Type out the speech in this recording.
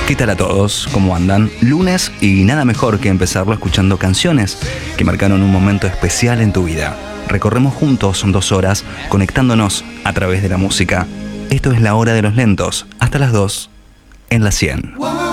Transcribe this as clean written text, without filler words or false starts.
¿Qué tal a todos? ¿Cómo andan? Lunes y nada mejor que empezarlo escuchando canciones que marcaron un momento especial en tu vida. Recorremos juntos 2 horas conectándonos a través de la música. Esto es La Hora de los Lentos, hasta las 2 en la 100.